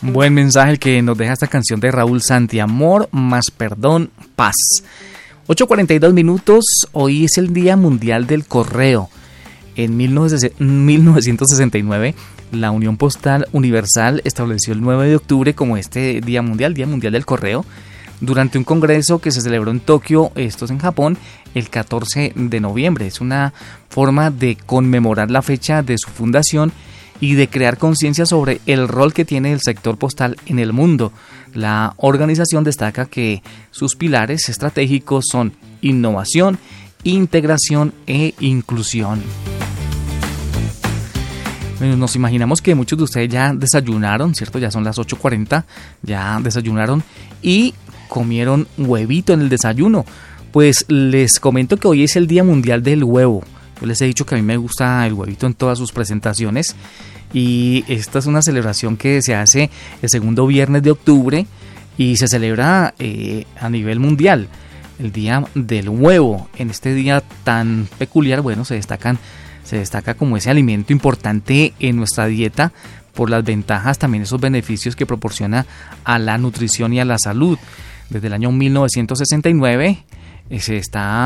Buen mensaje el que nos deja esta canción de Raúl Santi, amor más perdón, paz. 8:42 minutos, hoy es el Día Mundial del Correo. En 1969, la Unión Postal Universal estableció el 9 de octubre como este Día Mundial del Correo, durante un congreso que se celebró en Tokio, esto es en Japón, el 14 de noviembre. Es una forma de conmemorar la fecha de su fundación y de crear conciencia sobre el rol que tiene el sector postal en el mundo. La organización destaca que sus pilares estratégicos son innovación, integración e inclusión. Bueno, nos imaginamos que muchos de ustedes ya desayunaron, ¿cierto? Ya son las 8:40, ya desayunaron y comieron huevito en el desayuno. Pues les comento que hoy es el Día Mundial del Huevo. Yo les he dicho que a mí me gusta el huevito en todas sus presentaciones y esta es una celebración que se hace el segundo viernes de octubre y se celebra a nivel mundial, el Día del Huevo. En este día tan peculiar, bueno, se destaca como ese alimento importante en nuestra dieta por las ventajas, también esos beneficios que proporciona a la nutrición y a la salud. Desde el año 1969 se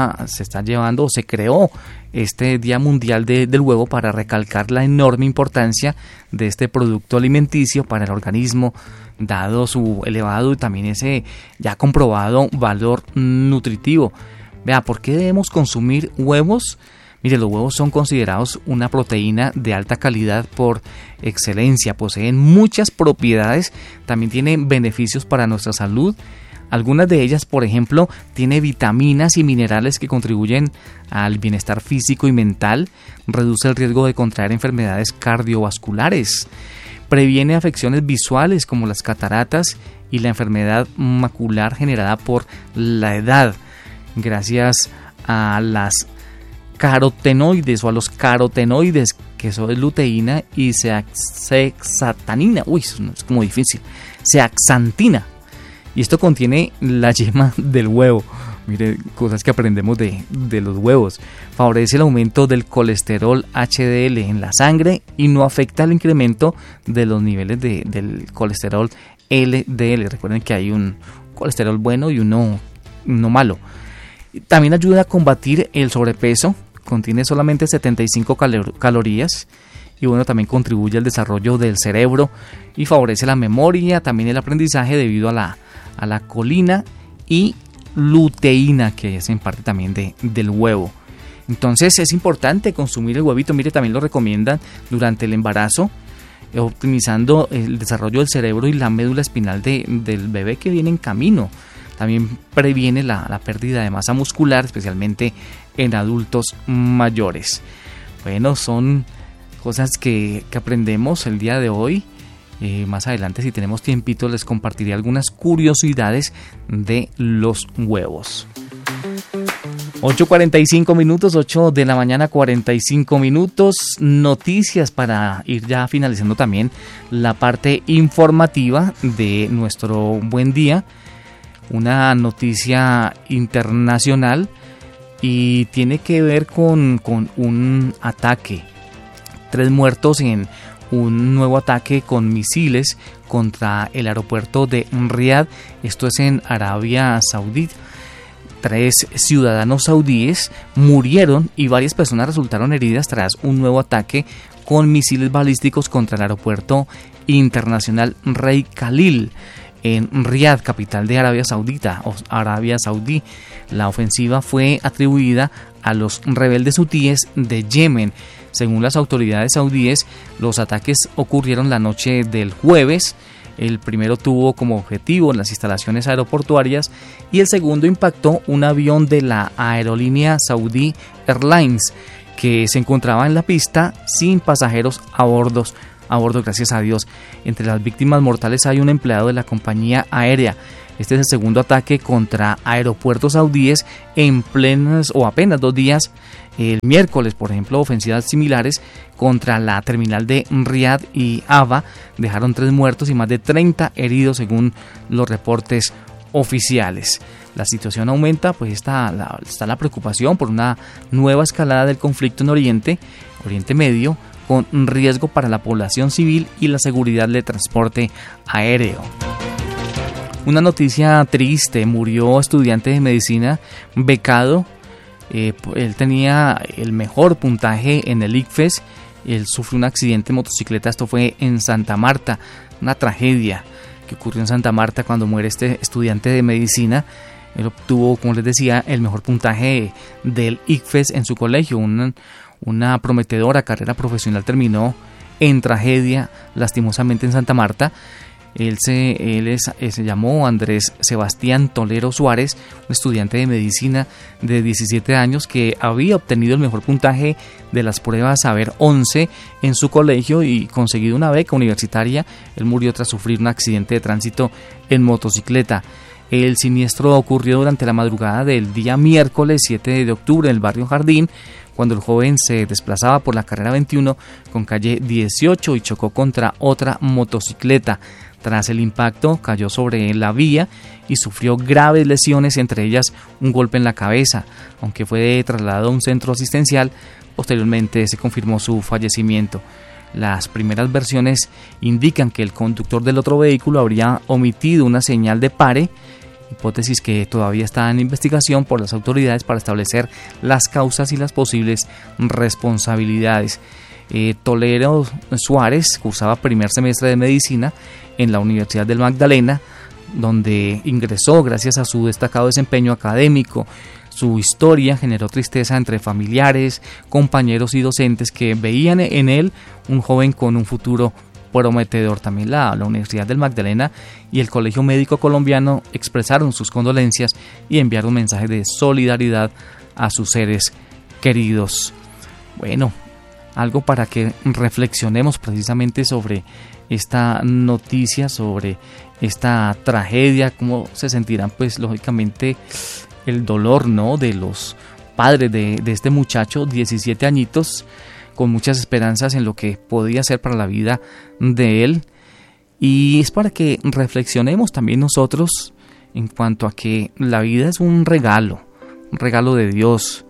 creó este Día Mundial del Huevo para recalcar la enorme importancia de este producto alimenticio para el organismo, dado su elevado y también ese ya comprobado valor nutritivo. Vea, ¿por qué debemos consumir huevos? Mire, los huevos son considerados una proteína de alta calidad por excelencia, poseen muchas propiedades, también tienen beneficios para nuestra salud. Algunas de ellas, por ejemplo, tiene vitaminas y minerales que contribuyen al bienestar físico y mental, reduce el riesgo de contraer enfermedades cardiovasculares, previene afecciones visuales como las cataratas y la enfermedad macular generada por la edad, gracias a las carotenoides o a los carotenoides, que son luteína y zeaxantina. Uy, eso es como difícil. Zeaxantina. Y esto contiene la yema del huevo. Mire, cosas que aprendemos de los huevos. Favorece el aumento del colesterol HDL en la sangre y no afecta al incremento de los niveles del colesterol LDL. Recuerden que hay un colesterol bueno y uno malo. También ayuda a combatir el sobrepeso. Contiene solamente 75 calorías. Y bueno, también contribuye al desarrollo del cerebro y favorece la memoria, también el aprendizaje debido a la colina y luteína, que es en parte también del huevo. Entonces es importante consumir el huevito. Mire, también lo recomiendan durante el embarazo, optimizando el desarrollo del cerebro y la médula espinal del bebé que viene en camino. También previene la pérdida de masa muscular, especialmente en adultos mayores. Bueno, son cosas que aprendemos el día de hoy. Más adelante, si tenemos tiempito, les compartiré algunas curiosidades de los huevos. 8:45 minutos, 8 de la mañana, 45 minutos. Noticias para ir ya finalizando también la parte informativa de nuestro buen día. Una noticia internacional y tiene que ver con un ataque. 3 muertos en un nuevo ataque con misiles contra el aeropuerto de Riad, esto es en Arabia Saudita. 3 ciudadanos saudíes murieron y varias personas resultaron heridas tras un nuevo ataque con misiles balísticos contra el aeropuerto internacional Rey Khalil en Riad, capital de Arabia Saudita o Arabia Saudí. La ofensiva fue atribuida a los rebeldes hutíes de Yemen. Según las autoridades saudíes, los ataques ocurrieron la noche del jueves. El primero tuvo como objetivo las instalaciones aeroportuarias y el segundo impactó un avión de la aerolínea Saudi Airlines que se encontraba en la pista sin pasajeros a bordo, gracias a Dios. Entre las víctimas mortales hay un empleado de la compañía aérea. Este es el segundo ataque contra aeropuertos saudíes en plenos o apenas 2 días. El miércoles, por ejemplo, ofensivas similares contra la terminal de Riad y Aba dejaron 3 muertos y más de 30 heridos según los reportes oficiales. La situación aumenta, pues está la preocupación por una nueva escalada del conflicto en Oriente Medio, con riesgo para la población civil y la seguridad del transporte aéreo. Una noticia triste: murió estudiante de medicina becado. Él tenía el mejor puntaje en el ICFES. Él sufrió un accidente de motocicleta. Esto fue en Santa Marta, una tragedia que ocurrió en Santa Marta cuando muere este estudiante de medicina. Él obtuvo, como les decía, el mejor puntaje del ICFES en su colegio. Una prometedora carrera profesional terminó en tragedia, lastimosamente, en Santa Marta. Él se llamó Andrés Sebastián Tolero Suárez, un estudiante de medicina de 17 años que había obtenido el mejor puntaje de las pruebas Saber 11 en su colegio y conseguido una beca universitaria. Él murió tras sufrir un accidente de tránsito en motocicleta. El siniestro ocurrió durante la madrugada del día miércoles 7 de octubre en el barrio Jardín, cuando el joven se desplazaba por la carrera 21 con calle 18 y chocó contra otra motocicleta. Tras el impacto cayó sobre la vía y sufrió graves lesiones, entre ellas un golpe en la cabeza. Aunque fue trasladado a un centro asistencial, posteriormente se confirmó su fallecimiento. Las primeras versiones indican que el conductor del otro vehículo habría omitido una señal de pare, hipótesis que todavía está en investigación por las autoridades para establecer las causas y las posibles responsabilidades. Tolero Suárez cursaba primer semestre de medicina en la Universidad del Magdalena, donde ingresó gracias a su destacado desempeño académico. Su historia generó tristeza entre familiares, compañeros y docentes que veían en él un joven con un futuro prometedor. También la Universidad del Magdalena y el Colegio Médico Colombiano expresaron sus condolencias y enviaron un mensaje de solidaridad a sus seres queridos. Bueno, algo para que reflexionemos precisamente sobre esta noticia, sobre esta tragedia, cómo se sentirán, pues lógicamente, el dolor, ¿no?, de los padres de este muchacho, 17 añitos, con muchas esperanzas en lo que podía ser para la vida de él. Y es para que reflexionemos también nosotros en cuanto a que la vida es un regalo de Dios.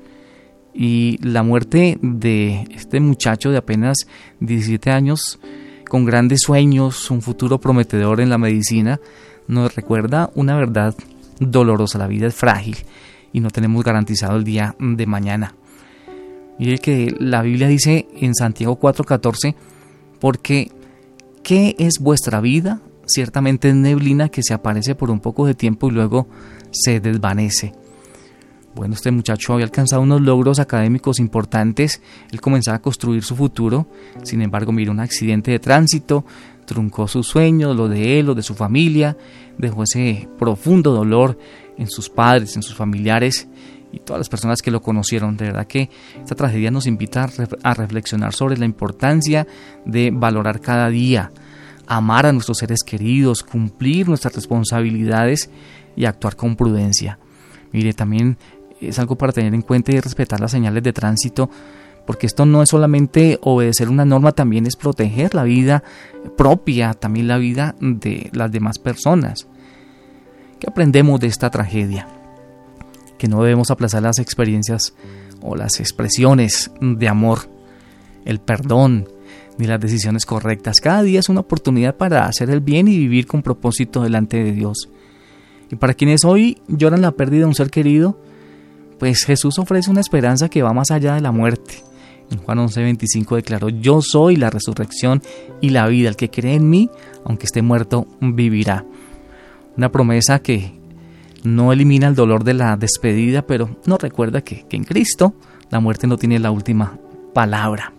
Y la muerte de este muchacho de apenas 17 años, con grandes sueños, un futuro prometedor en la medicina, nos recuerda una verdad dolorosa: la vida es frágil y no tenemos garantizado el día de mañana. Mire que la Biblia dice en Santiago 4:14, porque ¿qué es vuestra vida? Ciertamente es neblina que se aparece por un poco de tiempo y luego se desvanece. Bueno, este muchacho había alcanzado unos logros académicos importantes. Él comenzaba a construir su futuro. Sin embargo, mira, un accidente de tránsito truncó sus sueños, lo de él, lo de su familia. Dejó ese profundo dolor en sus padres, en sus familiares y todas las personas que lo conocieron. De verdad que esta tragedia nos invita a reflexionar sobre la importancia de valorar cada día, amar a nuestros seres queridos, cumplir nuestras responsabilidades y actuar con prudencia. Mire, también es algo para tener en cuenta y respetar las señales de tránsito, porque esto no es solamente obedecer una norma, también es proteger la vida propia, también la vida de las demás personas. ¿Qué aprendemos de esta tragedia? Que no debemos aplazar las experiencias o las expresiones de amor, el perdón, ni las decisiones correctas. Cada día es una oportunidad para hacer el bien y vivir con propósito delante de Dios. Y para quienes hoy lloran la pérdida de un ser querido, pues Jesús ofrece una esperanza que va más allá de la muerte. En Juan 11:25 declaró: yo soy la resurrección y la vida, el que cree en mí, aunque esté muerto, vivirá. Una promesa que no elimina el dolor de la despedida, pero nos recuerda que en Cristo la muerte no tiene la última palabra.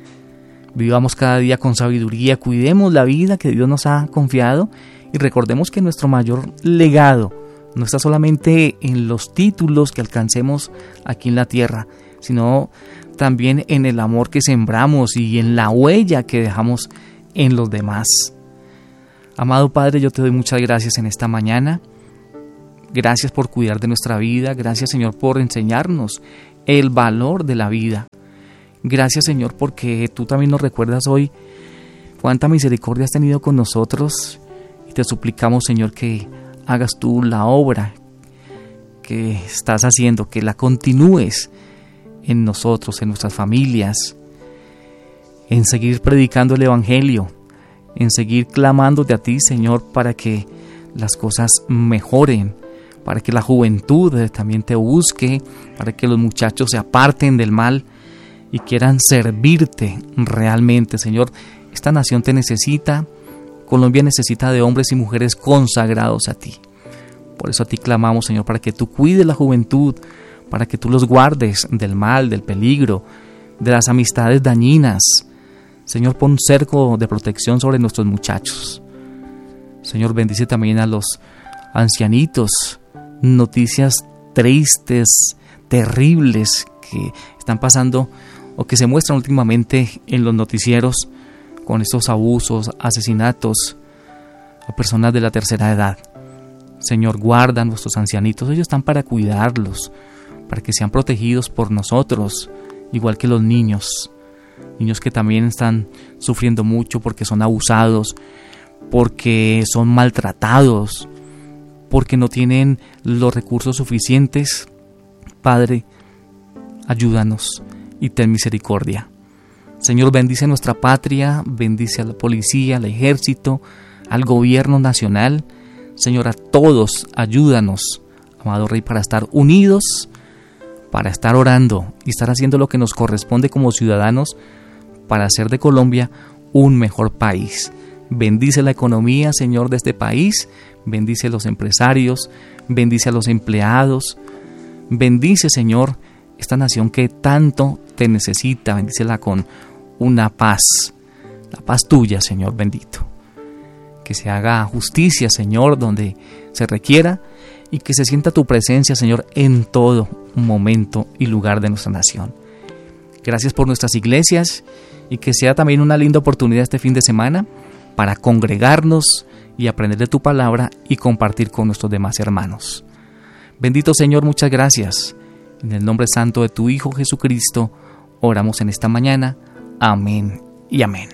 Vivamos cada día con sabiduría, cuidemos la vida que Dios nos ha confiado y recordemos que nuestro mayor legado no está solamente en los títulos que alcancemos aquí en la tierra, sino también en el amor que sembramos y en la huella que dejamos en los demás. Amado Padre, yo te doy muchas gracias en esta mañana. Gracias por cuidar de nuestra vida. Gracias, Señor, por enseñarnos el valor de la vida. Gracias, Señor, porque tú también nos recuerdas hoy cuánta misericordia has tenido con nosotros. Y te suplicamos, Señor, que hagas tú la obra que estás haciendo, que la continúes en nosotros, en nuestras familias, en seguir predicando el Evangelio, en seguir clamándote a ti, Señor, para que las cosas mejoren, para que la juventud también te busque, para que los muchachos se aparten del mal y quieran servirte realmente, Señor. Esta nación te necesita, Colombia necesita de hombres y mujeres consagrados a ti. Por eso a ti clamamos, Señor, para que tú cuides la juventud, para que tú los guardes del mal, del peligro, de las amistades dañinas. Señor, pon un cerco de protección sobre nuestros muchachos. Señor, bendice también a los ancianitos. Noticias tristes, terribles que están pasando o que se muestran últimamente en los noticieros con estos abusos, asesinatos a personas de la tercera edad. Señor, guarda a nuestros ancianitos. Ellos están para cuidarlos, para que sean protegidos por nosotros, igual que los niños. Niños que también están sufriendo mucho porque son abusados, porque son maltratados, porque no tienen los recursos suficientes. Padre, ayúdanos y ten misericordia. Señor, bendice nuestra patria, bendice a la policía, al ejército, al gobierno nacional. Señor, a todos ayúdanos, amado Rey, para estar unidos, para estar orando y estar haciendo lo que nos corresponde como ciudadanos para hacer de Colombia un mejor país. Bendice la economía, Señor, de este país, bendice a los empresarios, bendice a los empleados, bendice, Señor, esta nación que tanto te necesita, bendícela con una paz, la paz tuya, Señor bendito. Que se haga justicia, Señor, donde se requiera y que se sienta tu presencia, Señor, en todo momento y lugar de nuestra nación. Gracias por nuestras iglesias y que sea también una linda oportunidad este fin de semana para congregarnos y aprender de tu palabra y compartir con nuestros demás hermanos. Bendito Señor, muchas gracias. En el nombre santo de tu Hijo Jesucristo, oramos en esta mañana. Amén y amén.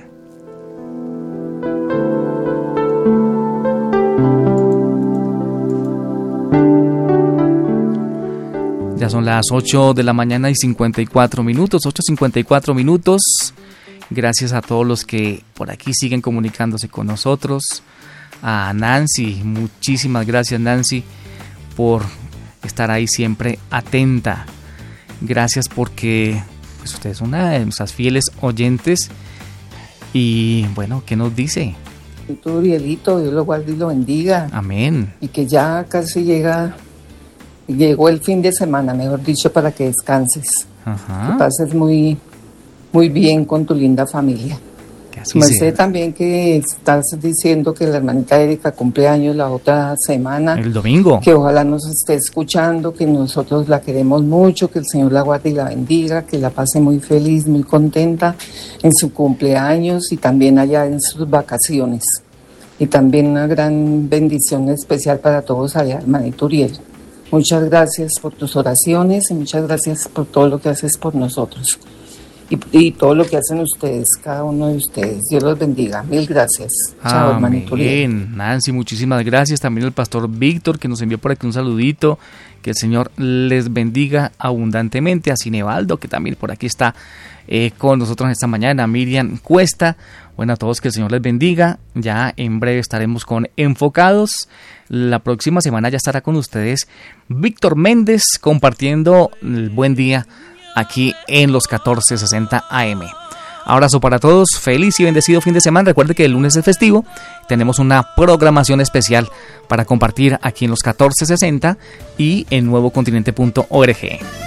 Ya son las 8 de la mañana y 54 minutos, 8:54 minutos. Gracias a todos los que por aquí siguen comunicándose con nosotros. A Nancy, muchísimas gracias, Nancy, por estar ahí siempre atenta. Gracias porque pues usted es una de nuestras fieles oyentes. Y bueno, ¿qué nos dice? Y tú, Urielito, Dios lo guarde y lo bendiga. Amén. Y que ya casi llegó el fin de semana, mejor dicho, para que descanses. Ajá. Que pases muy, muy bien con tu linda familia. Me sé también que estás diciendo que la hermanita Erika cumple años la otra semana. El domingo. Que ojalá nos esté escuchando, que nosotros la queremos mucho, que el Señor la guarde y la bendiga, que la pase muy feliz, muy contenta en su cumpleaños y también allá en sus vacaciones. Y también una gran bendición especial para todos allá, hermanito Uriel. Muchas gracias por tus oraciones y muchas gracias por todo lo que haces por nosotros. Y todo lo que hacen ustedes, cada uno de ustedes. Dios los bendiga. Mil gracias. Chao, hermanito Uriel. Bien, Nancy, muchísimas gracias. También el pastor Víctor, que nos envió por aquí un saludito. Que el Señor les bendiga abundantemente. A Cinebaldo, que también por aquí está con nosotros esta mañana. Miriam Cuesta. Bueno, a todos que el Señor les bendiga. Ya en breve estaremos con Enfocados. La próxima semana ya estará con ustedes Víctor Méndez compartiendo el buen día aquí en los 1460 AM. Abrazo para todos, feliz y bendecido fin de semana. Recuerde que el lunes es festivo, tenemos una programación especial para compartir aquí en los 1460 y en nuevocontinente.org.